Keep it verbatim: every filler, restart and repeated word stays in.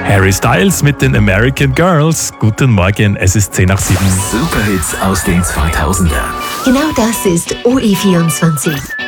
Harry Styles mit den American Girls. Guten Morgen, es ist zehn nach sieben. Superhits aus den zweitausender. Genau das ist O E vierundzwanzig.